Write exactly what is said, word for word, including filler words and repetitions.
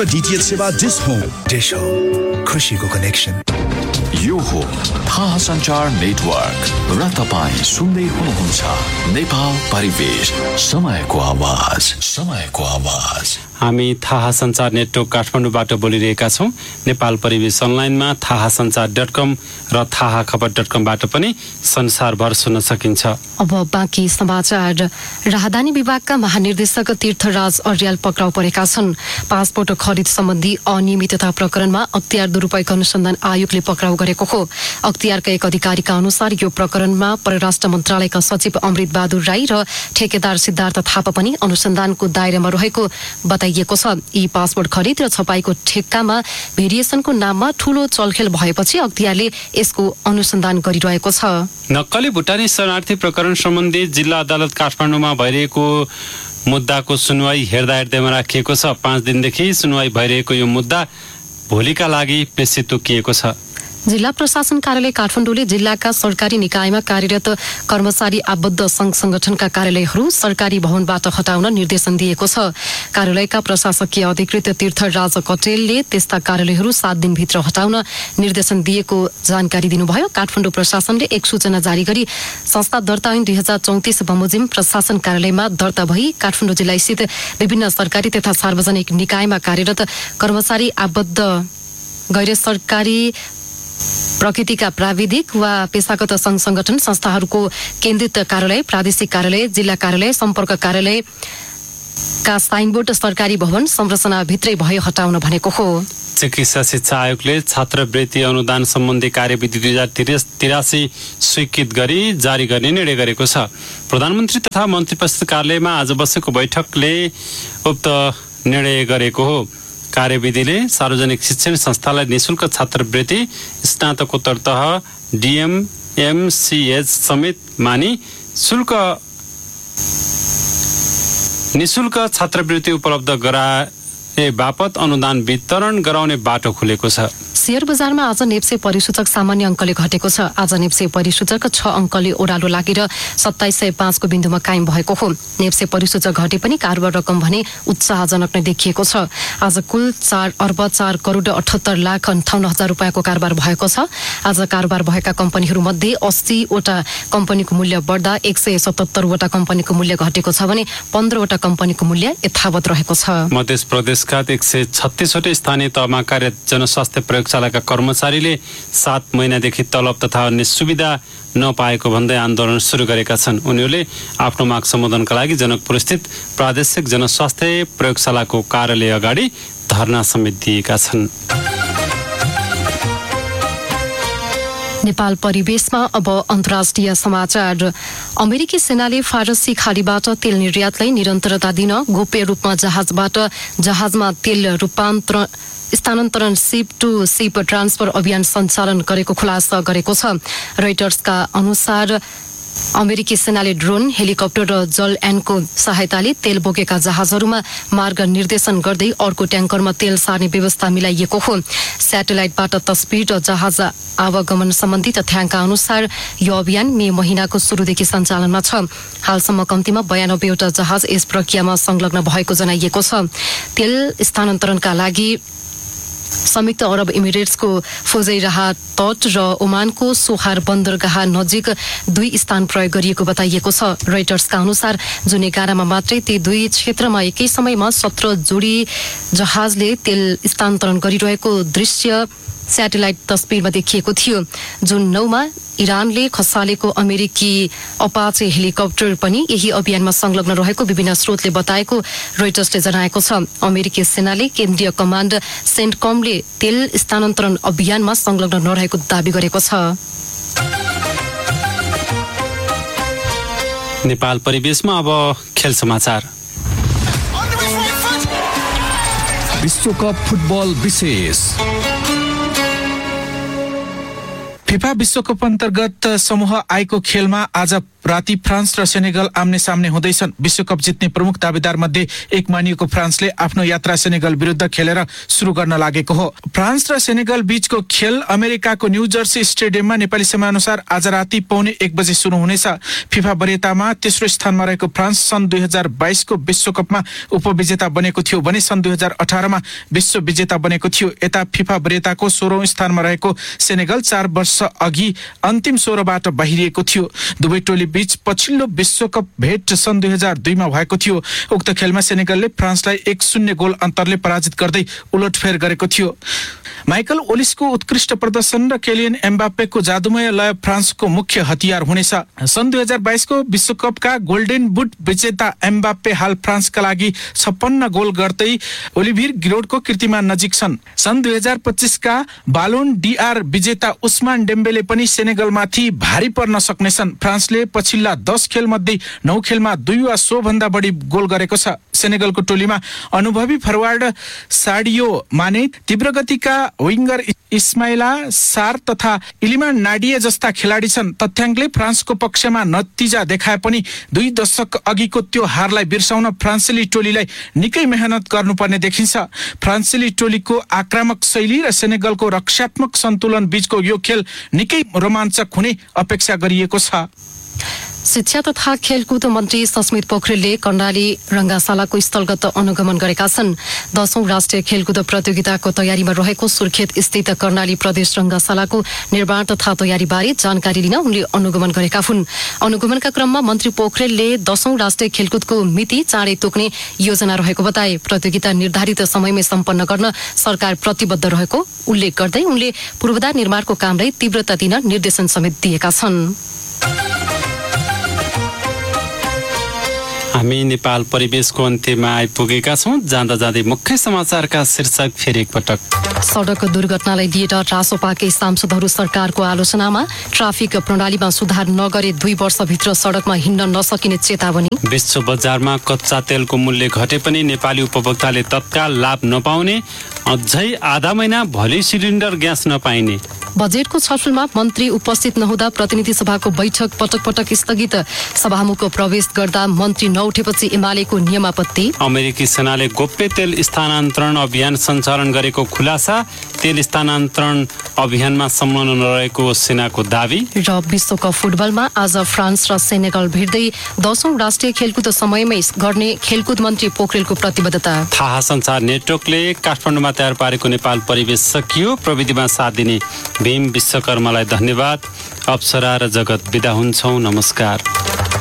DTH सेवा dish home. Dish home, खुशीको connection. यो हो थाहा सञ्चार नेटवर्क र तपाईँ सुन्दै हुनुहुन्छ नेपाल परिवेश, समयको आवाज, समयको आवाज। हामी थाहा सञ्चार नेटवर्क काठमाडौँबाट बोलिरहेका छौँ। नेपाल परिवेश अनलाइनमा थाहा सञ्चार डट कम र थाहा खबर डट कमबाट पनि संसारभर सुन्न सकिन्छ। अब बाँकी समाचार। राहदानी विभागका महानिर्देशक तीर्थराज अर्याल पक्राउ परेका छन्। पासपोर्ट खरिद सम्बन्धी अनियमितता प्रकरणमा अख्तियार दुरूपयोग अनुसन्धान आयोगले पक्राउ गरेको हो। अख्तियारका एक अधिकारीका अनुसार यो प्रकरणमा परराष्ट्र मन्त्रालयका सचिव अमृत बहादुर राई र ठेकेदार सिद्धार्थ थापा पनि अनुसन्धानको दायरामा रहेको बताइएको छ। यी पासपोर्ट खरिद र छपाईको ठेक्कामा भेरिएसनको नाममा ठूलो चलखेल भएपछि अख्तियारले यसको अनुसन्धान गरिरहेको छ। नक्कली भुटानी शरणार्थी प्रकरण सम्बन्धी जिल्ला अदालत काठमाडौँमा भइरहेको मुद्दाको सुनवाई हेर्दा हेर्दैमा राखिएको छ। पाँच दिनदेखि सुनवाई भइरहेको यो मुद्दा भोलिका लागि पेशी तोकिएको छ। जिल्ला प्रशासन कार्यालय काठमाडौँले जिल्लाका सरकारी निकायमा कार्यरत कर्मचारी आबद्ध संघ संगठनका कार्यालयहरू सरकारी भवनबाट हटाउन निर्देशन दिएको छ। कार्यालयका प्रशासकीय अधिकृत तीर्थराज कटेलले त्यस्ता कार्यालयहरू सात दिनभित्र हटाउन निर्देशन दिएको जानकारी दिनुभयो। काठमाडौँ प्रशासनले एक सूचना जारी गरी संस्था दर्ता ऐन दुई हजार चौतिस बमोजिम प्रशासन कार्यालयमा दर्ता भई काठमाडौँ जिल्ला स्थित विभिन्न सरकारी तथा सार्वजनिक निकायमा कार्यरत कर्मचारी आबद्ध गैर सरकारी प्रकृतिका प्राविधिक वा पेशागत संघ संगठन संस्थाहरूको केन्द्रित कार्यालय, प्रादेशिक कार्यालय, जिल्ला कार्यालय, सम्पर्क कार्यालय का साइनबोर्ड सरकारी भवन संरचनाभित्रै भए हटाउन भनेको हो। चिकित्सा शिक्षा आयोगले छात्रवृत्ति अनुदान सम्बन्धी कार्यविधि दुई हजार तिरासी स्वीकृत गरी जारी गर्ने निर्णय गरेको छ। प्रधानमन्त्री तथा मन्त्री परिषद कार्यालयमा आज बसेको बैठकले उक्त निर्णय गरेको हो। कार्यविधिले सार्वजनिक शिक्षण संस्थालाई निशुल्क छात्रवृत्ति, स्नातकोत्तर तह, डीएम, एमसीएच समेत मानि शुल्क निशुल्क छात्रवृत्ति उपलब्ध गराए बापत अनुदान वितरण गराउने बाटो खुलेको छ। शेयर बजारमा आज नेप्से परिसूचक सामान्य अङ्कले घटेको छ। आज नेप्से परिसूचक छ अङ्कले ओह्रालो लागेर सत्ताइस सय पाँचको बिन्दुमा कायम भएको हो। नेप्से परिसूचक घटे पनि कारोबार रकम भने उत्साहजनक नै देखिएको छ। आज कुल चार अर्ब चार करोड अठहत्तर लाख अन्ठाउन्न हजार रुपियाँको कारोबार भएको छ। आज कारोबार भएका कम्पनीहरू मध्ये अस्सीवटा कम्पनीको मूल्य बढ्दा एक सय सतहत्तरवटा कम्पनीको मूल्य घटेको छ भने पन्ध्रवटा कम्पनीको मूल्य यथावत रहेको छ। मध्य प्रदेशका एक सय छत्तीसवटा स्थानीय तहमा कार्यरत जनस्वास्थ्य प्रयोगशालाका कर्मचारीले सात महिनादेखि तलब तथा अन्य सुविधा नपाएको भन्दै आन्दोलन सुरु गरेका छन्। उनीहरूले आफ्नो माग सम्बोधनका लागि जनकपुर स्थित प्रादेशिक जनस्वास्थ्य प्रयोगशालाको कार्यालय अगाडि धरना समेत दिएका छन्। नेपाल परिवेशमा अब अन्तर्राष्ट्रिय समाचार। अमेरिकी सेनाले फारसी खाडीबाट तेल निर्यातलाई निरन्तरता दिन गोप्य रूपमा जहाजबाट जहाजमा तेल रूपान्तरण स्थानान्तरण सिप टू सिप ट्रान्सफर अभियान सञ्चालन गरेको खुलासा गरेको छ। रोइटर्सका अनुसार अमेरिकी सेनाले ड्रोन, हेलिकप्टर र जलयानको सहायताले तेल बोकेका जहाजहरूमा मार्ग निर्देशन गर्दै अर्को ट्याङ्करमा तेल सार्ने व्यवस्था मिलाइएको हो। स्याटेलाइटबाट तस्बिर र जहाज आवागमन सम्बन्धी तथ्याङ्क अनुसार यो अभियान मे महिनाको सुरुदेखि सञ्चालनमा छ। हालसम्म कम्तीमा बयानब्बेवटा जहाज यस प्रक्रियामा संलग्न भएको जनाइएको छ। तेल स्थानान्तरणका लागि संयुक्त अरब इमिरेट्सको फुजैराह तट र ओमानको सोहार बन्दरगाह नजिक दुई स्थान प्रयोग गरिएको बताइएको छ। रोइटर्सका अनुसार जुन एघारमा मात्रै ती दुई क्षेत्रमा एकै समयमा सत्र जोडी जहाजले तेल स्थानान्तरण गरिरहेको दृश्य स्याटेलाइट तस्बिरमा देखिएको थियो। जुन नौमा इरानले खसालेको अमेरिकी अपाचे हेलिकप्टर पनि यही अभियानमा संलग्न रहेको विभिन्न स्रोतले बताएको रोइटर्सले जनाएको छ। अमेरिकी सेनाले केन्द्रीय कमान्ड सेन्टकमले तेल स्थानान्तरण अभियानमा संलग्न नरहेको दावी गरेको छ। नेपाल परिवेशमा अब खेल समाचार। विश्वकप फुटबल विशेष। फिफा विश्वकप अन्तर्गत समूह आईको खेलमा आज राति फ्रान्स र सेनेगल आम्ने सामने हुँदैछन्। विश्वकप जित्ने प्रमुख दावेदार मध्ये एक मानिएको फ्रान्सले आफ्नो यात्रा सेनेगल विरुद्ध खेलेर सुरु गर्न लागेको हो। फ्रान्स र सेनेगल बीचको खेल अमेरिकाको न्यू जर्सी स्टेडियममा नेपाली समयअनुसार आज राति पौने एक बजे सुरु हुनेछ। फिफा वरियतामा तेस्रो स्थानमा रहेको फ्रान्स सन् दुई हजार बाइसको विश्वकपमा उपविजेता बनेको थियो भने सन् दुई हजार अठारमा विश्व विजेता बनेको थियो। यता फिफा वरियताको सोह्रौं स्थानमा रहेको सेनेगल चार वर्ष अघि अन्तिम सोह्रबाट बाहिरिएको थियो। दुवै टोली बीच पछिल्लो विश्वकप भेट सन् दुई हजार दुईमा भएको थियो। उक्त खेलमा सेनेगलले फ्रान्सलाई एक शून्य गोल अन्तरले पराजित गर्दै उलटफेर गरेको थियो। माइकल ओलिसको उत्कृष्ट प्रदर्शन र केलियन एम्बाप्पेको जादुमय लय फ्रान्सको मुख्य हतियार हुनेछ। सन् दुई हजार बाइसको विश्वकपका गोल्डेन बुट विजेता एम्बाप्पे हाल फ्रान्सका लागि छप्पन्न गोल गर्दै ओलिभिर गिरोडको कीर्तिमान नजिक छन्। सन् दुई हजार पच्चीसका बालोन डीआर विजेता उस्मान डेम्बेले पनि सेनेगलमाथि भारी पर्न सक्नेछन्। फ्रान्सले पछिल्ला दस खेल मध्ये नौ खेलमा दुई वा सो भन्दा बढी गोल गरेको छ। सेनेगलको टोलीमा अनुभवी फरवार्ड साडियो माने, तीव्र गतिका विंगर इस्माइला सार तथा इलिमान नाडिए जस्ता खेलाडी छन्। तथ्याङ्कले फ्रान्सको पक्षमा नतिजा देखाए पनि दुई दशक अघिको त्यो हारलाई बिर्साउन फ्रान्सेली टोलीलाई निकै मेहनत गर्नुपर्ने देखिन्छ। फ्रान्सेली टोलीको आक्रामक शैली र सेनेगलको रक्षात्मक सन्तुलन बीचको यो खेल निकै रोमाञ्चक हुने अपेक्षा गरिएको छ। शिक्षा तथा खेलकुद मन्त्री सस्मित पोखरेलले कर्णाली रंगाशालाको स्थलगत अनुगमन गरेका छन्। दशौं राष्ट्रिय खेलकुद प्रतियोगिताको तयारीमा रहेको सुर्खेत स्थित कर्णाली प्रदेश रंगाशालाको निर्माण तथा तयारीबारे जानकारी लिन उनले अनुगमन गरेका हुन्। अनुगमनका क्रममा मन्त्री पोखरेलले दशौं राष्ट्रिय खेलकुदको मिति चाँडै तोक्ने योजना रहेको बताए। प्रतियोगिता निर्धारित समयमै सम्पन्न गर्न सरकार प्रतिबद्ध रहेको उल्लेख गर्दै उनले पूर्वाधार निर्माणको कामलाई तीव्रता दिन निर्देशन समेत दिएका छन्। हामी नेपाल परिवेशको अन्त्यमा आइपुगेका छौं। जाँदा जाँदै मुख्य समाचारका शीर्षक फेरि एकपटक। सडक दुर्घटनालाई लिएर रासोपाकै सांसदहरू सरकारको आलोचनामा। ट्राफिक प्रणालीमा सुधार नगरे दुई वर्षभित्र सडकमा हिँड्न नसकिने चेतावनी। विश्व बजारमा कच्चा तेलको मूल्य घटे पनि नेपाली उपभोक्ताले तत्काल लाभ नपाउने। अझै आधा महिना भोलि सिलिन्डर ग्यास नपाइने। बजेटको छलफलमा मन्त्री उपस्थित नहुँदा प्रतिनिधि सभाको बैठक पटक पटक स्थगित। सभामुखको प्रवेश गर्दा मन्त्री नउठेपछि एमालेको नियमापत्ति। अमेरिकी सेनाले गोप्य तेल स्थानान्तरण अभियान सञ्चालन गरेको खुलासा। तेल स्थानान्तरण अभियानमा संलग्न नरहेको सेनाको दावी। र विश्वकप फुटबलमा आज फ्रान्स र सेनेगल भिड्दै दशौं राष्ट्रिय खेलकुद समयमै गर्ने खेलकुद मन्त्री पोखरेलको प्रतिबद्धता। थाहा संचार नेटवर्कले काठमाडौँमा तयार पारेको नेपाल परिवेश सकियो। प्रविधिमा साथ दिने भीम विश्वकर्मालाई धन्यवाद। अप्सरा र जगत बिदा हुन्छौं। नमस्कार।